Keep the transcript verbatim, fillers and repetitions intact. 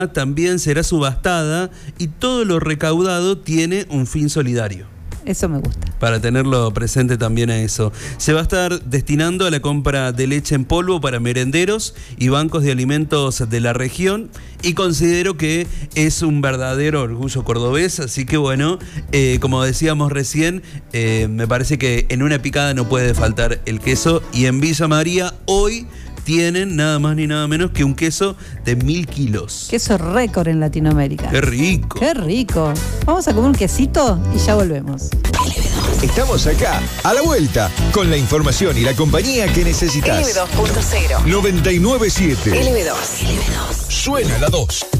también será subastada y todo lo recaudado tiene un fin solidario. Eso me gusta. Para tenerlo presente también a eso. Se va a estar destinando a la compra de leche en polvo para merenderos y bancos de alimentos de la región, y considero que es un verdadero orgullo cordobés, así que bueno, eh, como decíamos recién, eh, me parece que en una picada no puede faltar el queso, y en Villa María hoy tienen nada más ni nada menos que un queso de mil kilos. Queso récord en Latinoamérica. ¡Qué rico! ¡Qué rico! Vamos a comer un quesito y ya volvemos. Estamos acá, a la vuelta, con la información y la compañía que necesitas. L B dos punto cero. noventa y nueve punto siete. L B dos. L B dos. Suena la dos.